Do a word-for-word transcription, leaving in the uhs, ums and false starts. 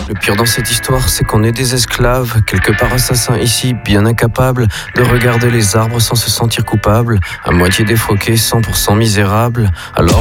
Le pire dans cette histoire, c'est qu'on est des esclaves, quelque part assassins ici, bien incapables de regarder les arbres sans se sentir coupables, à moitié défroqués, cent pour cent misérables. Alors